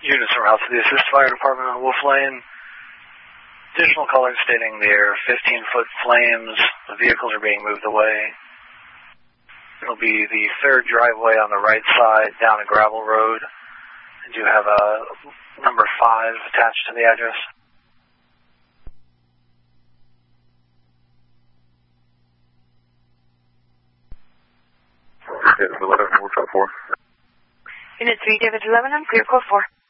Units from out to the Assist Fire Department on Wolf Lane. Additional calling stating there are 15-foot flames. The vehicles are being moved away. It'll be the third driveway on the right side down a gravel road. And you have a number 5 attached to the address. David 11, we'll try 4. Unit 3, David 11, I'm clear, code 4.